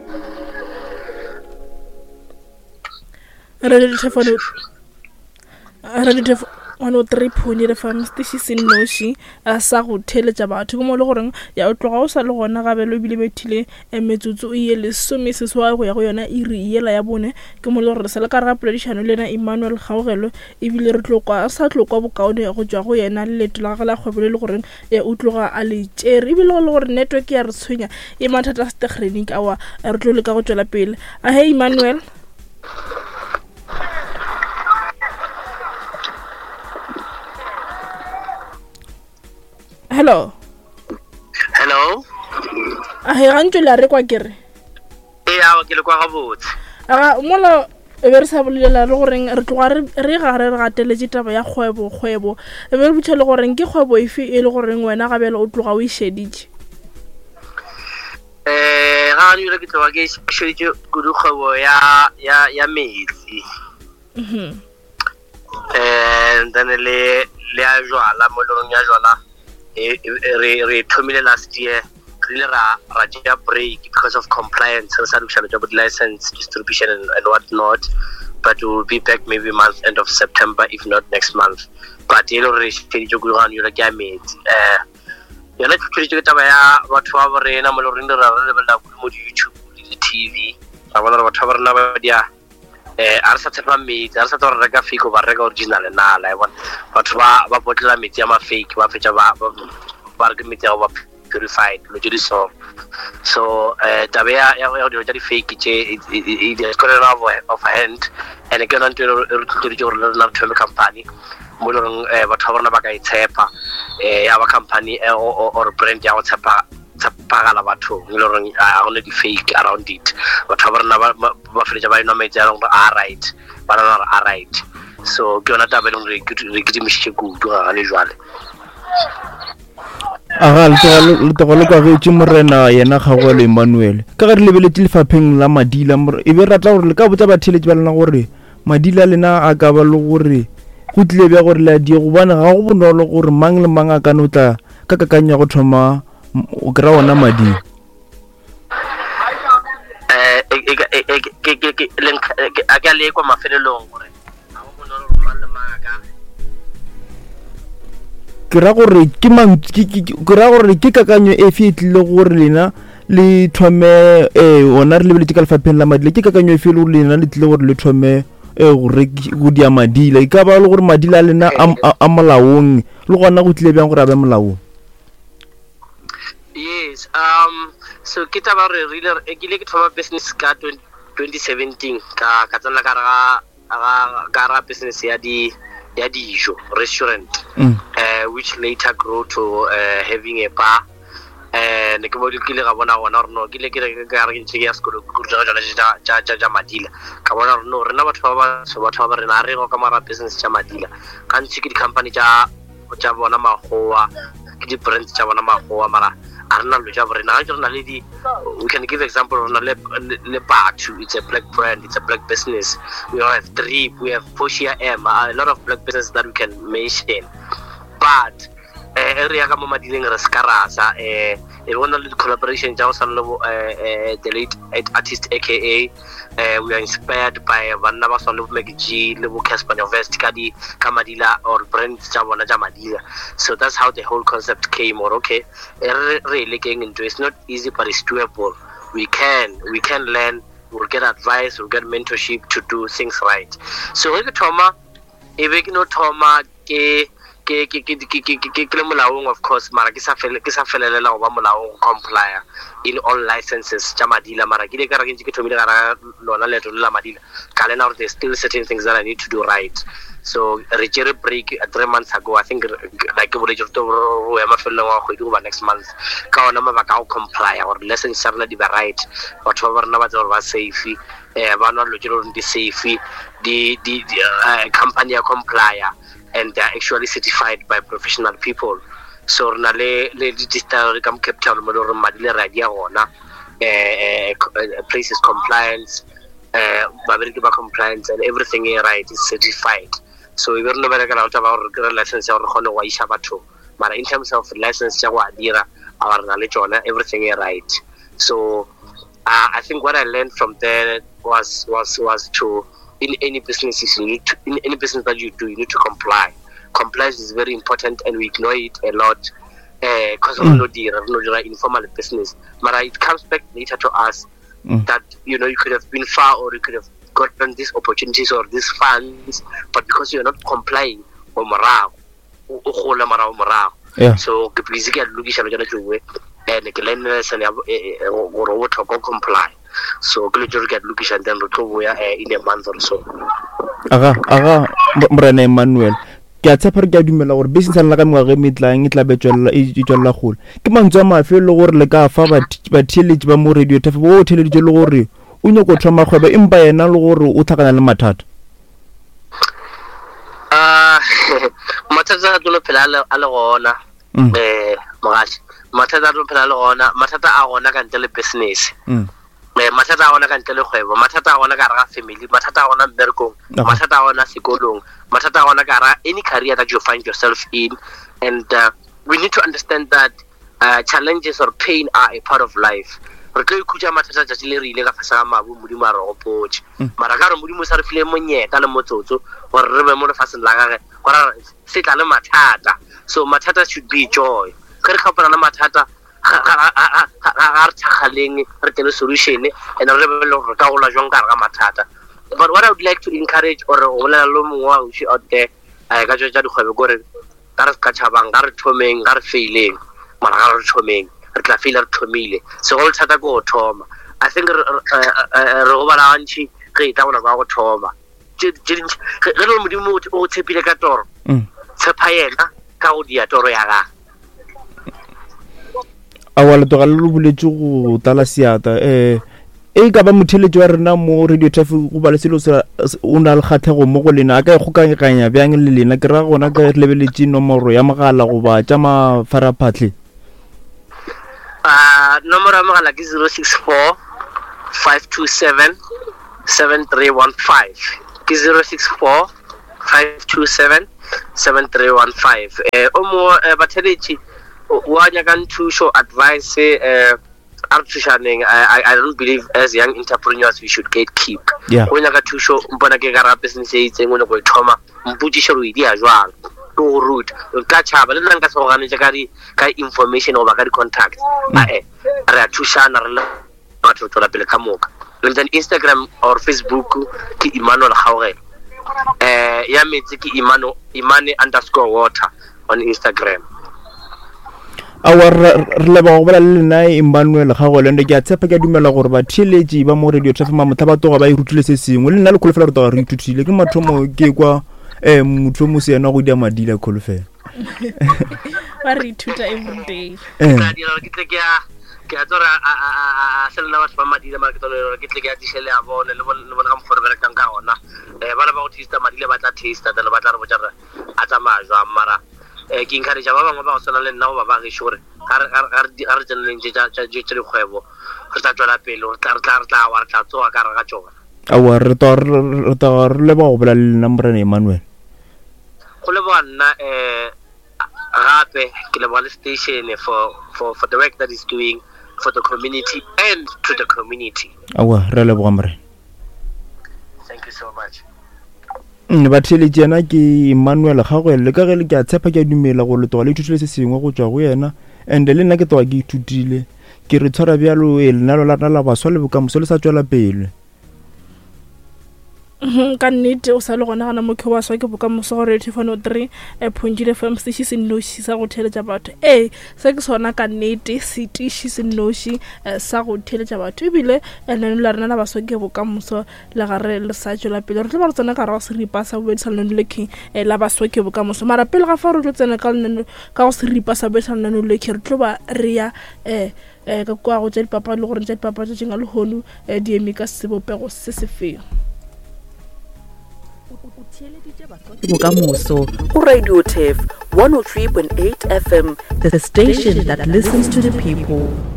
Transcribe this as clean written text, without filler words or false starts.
Ono 3.0 FM station noshi a sa go theletša batho go mo le goreng ya o tloga o sa le gona gabe lo bile bethile metsotso e le someseswa go ya go yona e re yela ya bone ke mo le gore se le ka re poledišano le na Emmanuel Kgaogelo e bile re tlokwa sa tlokwa bokaone go tšwa go yena le leto la gala kgwebo le goreng o tloga a le tšere e bile le gore network ya re tshwenya e mathata stegrenik awa re tlo le ka go tšwela pele a he Emmanuel. Hello. He gantšo le a rekwa kere? Awa ke le kwa gabotse. Mola e be re sa bolela le goreng re tloga re gateletse taba ya kgwebo e be re botša le goreng ke kgwebo efe e le goreng wena gabela o tloga o e šeditše? Ga ke tloga ke šeditše kudu kgwebo ya metsi. And then le ya jwala mo lorong ya jwala re thomile last year really ra break because of compliance with license distribution and whatnot, but we will be back maybe end of September if not next month. But you know re go go on yona ke a metsi yona tshwere taba ya batho ba borena mo loreng ra lebella mo YouTube le TV ba bona batho ba rena ba dia a sa tshepa metsi a sa tlo reka fake ba reka original na la bona batho ba botlela metsi ya ma fake ba fetša ba re metsi ya ba purified lo di so tabe ya di di fake tše it got of a hand and again until re tlo di na thome company mo loreng batho ba rena ba ka itshepa ya ba company or brand ya go tsepagala batho le loreng a gone di fake around it batho ba rena ba fetša ba ino metsi ya a right ba rena a right so ke yona tabe re ke dimišitše kudu ga le jwale le togole kwa ge tše morena yena Kgaogelo Emmanuel ka ge re lebeletse lefapheng la madila e be ratla gore le ka botsa batheletši ba lena gore madila lena a ka ba le gore go tlile bja gore la die go bona ga go bonolo gore mang le mang a ka no tla ka kakanya go thoma o kra ona madila a ka le kwa mafelelong gore ga go bonolo gore mang le mang a ka ke ra gore ke kakanyo e fitlile gore lena le thome ona re lebeletse ka lefapheng la madila ke kakanyo e fitlile gore lena le tlile gore le thome go dia madila e ka ba le gore madila lena a molaong le gona go tlile bjang gore a be molaong? Yes, so ke taba re really ke le ke thoma business ka 2017 ka tsana ka ra business ya dijo restaurant which later grew to having a bar and ke bo ke le ga bona gona re no ke le ke re ntse ya sekolo go ja madila ka bona re no rena batho ba rena re go ka mara business ja madila ka ntse ke di company ja bona magoa ke di brands ja bona magoa mara arna lo ja rena ga rena le di we can give example rena le Batu, it's a black brand, it's a black business. We have Drip, we have Poshia M, a lot of black businesses that we can mention. But area ka mo madileng re skarasa e bona le collaboration ja o sa the late artist aka we are inspired by banna ba sona McG le bo Casper Vest ka madila or brands ja bona ja madila. So that's how the whole concept came. Or okay, really getting into it's not easy but it's doable. We can learn, we'll get advice, we'll get mentorship to do things right. So we thoma e be ke no thoma ke molaong of course mara ke sa felelela go ba molaong complier in all licenses ja madila mara ke le ka re ke thomile ga lona leto la madila ka lena there's still certain things that I need to do right. So re jere break 3 months ago I think like ke boletse to go ema fela wa go di next month ka ona mabaka go comply or license sa rena di ba right batho ba rena ba tsa ba safe ba no lo jero di safe di company ya complier and they are actually certified by professional people. So rena le digital come capital mo lo madile ra dia gona places compliance ba compliance and everything is right is certified. So we don't know whether about our license or wa isha batho mara in terms of license ja wa dira our knowledge on everything is right. So I think what I learned from there was to, in any business that you do, you need to comply. Compliance is very important, and we ignore it a lot because of no informal business. But it comes back later to us that you could have been far, or you could have gotten these opportunities or these funds, but because you're not complying, so ke busy ke lokisha le jana tšwe and ke learn lesson ya gore o tlhoka comply, so ke le jore ke lokisha and then re tlo boya in a month or so. aga Morena Emmanuel, ke a tshepa re ke a dumela gore business la ka mengwaga metlang e tla betšwela e tswela gole ke mantswe a mafe le gore le ka fa batheletši ba mo radio tafe bo o theleditše le gore o nyako thoma kgwebo empa yena le gore o tlhakana le mathata. Mathata a tlo phela a le gona mogaši, mathata a tlo phela a le gona, mathata a gona ka ntle le business, mathata a gona ka ntle le kgwebo, mathata a gona ka ra family, mathata a gona mmerekong, mathata a gona sekolong, mathata a gona ka ra any career that you find yourself in. And we need to understand that challenges or pain are a part of life. Re tlo ikhutša mathata tšatši le re ile ka fasa ga mabu modimo a re gopotše, mara ka re modimo sa re file monyeta le motsotso gore re be mo lefaseng la gage gore se tla le mathata. So mathata should be joy. Ge re kgapana le mathata ga re thakgaleng re tele solution and re be le gore ka gola jwang ka re ga mathata. But what I would like to encourage or go bolela le mongwe wa ausi out there ka tšo tša dikgwebo kore ka re se ka tšhabang, ga re thomeng, ga re faileng, mara ga re thomeng re tla feila re thomile, se go le thata ko go thoma. I think re go bala gantši ge e tla gona kwa go thoma ge le modimo o tshepile ka toro, tshepa yena ka go dia toro ya gage. Awa letoga le lo buletše go tala seata e ka ba motheletši wa rena mo radio tafe go ba le selo o na le kgatlhego mo go lena a ka e kgokaganya bjang le lena ke ra gona ka lebeletše nomoro ya mogala go ba tša mafaraphatlhe. Nomoro ya mogala ke 064 527 7315 ke 064 527 7315. O mo batheletši wa nyaka nthušo advice I don't believe as young entrepreneurs we should gatekeep. O nyaka thušo mpona ke ka ra business e itseng o nyako e thoma mpotšiše re di a jwang o root o tla tšhaba le nna nka se go ganetše ka information goba ka di-contact re a thušana re le batho go tšwela pele ka moka. And then Instagram or Facebook ke Emmanuel Gaugelo, ya metsi ke Imane_water on Instagram. Awa re leba go bola le nna Emmanuel Gaugelo ande ke a tshepa ke a dumela gore batheletši ba mo radio tafe mamotla ba toga ba irutile se sengwe le nna le kholofela re toga re ithutile ke mathomo ke kwa motho mo se yena go dia madila kholofela ba re ithuta every day. Ke a tsora a selena batho ba madile mara ke tsone ke tle ke a dišele a bone le bona ka mokgwa re berekang ka gona bana ba go taster madile ba tla taster then ba tla re botša re a tsamaya jwang. Mara ke encourage ba bangwe ba go swana le nna go ba bagiše gore ga re tseneleng tša dikgwebo re tla tswela pele re tla tsoga ka re ga tsona. Awa re toga re leba go bola le nna Morena Emmanuel go leboga nna gape ke leboga le station for the work that is doing for the community and to the community. Awa re leboga Morena. Thank you so much. Batheletši yena ke Emmanuel Gaugelo le ka ge le ke a tshepa ke a dumela go le toga le ithutile se sengwe go tšwa go yena and le nna ke toga ke ithutile ke re tshwara bjalo lenalo la rena la baswa le bokamoso le sa tšwela pele. Ka nnete o sa le gona gana mo ke wa swa ke bokamoso gore Tefano 3 Phonjile FM se se nnoši sa go theletša batho se ke sona ka nnete se tiši se nnoši sa go theletša batho ebile lenaneo la rena la baswa ke bokamoso le gare le sa tšwela pele re tlo ba re tsena ka ra go seripa sa bobedi sa lenaneo leke la baswa ke bokamoso mara pele ga fa re tlo tsena ka go seripa sa bobedi sa lenaneo leke re tlo ba re ya ka kwa go tša dipapa le gore tša dipapa tša tšenga lehono di eme ka sebopego se se feng Bokamoso go Radio Tafe 103.8 FM, the station that listens to the people.